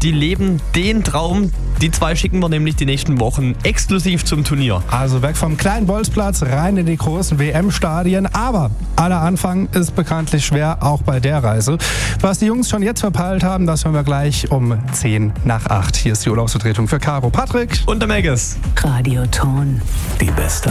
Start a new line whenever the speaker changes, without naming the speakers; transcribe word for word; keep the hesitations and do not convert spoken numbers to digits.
die leben den Traum. Die zwei schicken wir nämlich die nächsten Wochen exklusiv zum Turnier.
Also weg vom kleinen Bolzplatz, rein in die großen W M-Stadien. Aber aller Anfang ist bekanntlich schwer, auch bei der Reise. Was die Jungs schon jetzt verpeilt haben, das hören wir gleich um zehn nach acht. Hier ist die Urlaubsvertretung für Caro, Patrick
und der Megas.
Radioton.
Die beste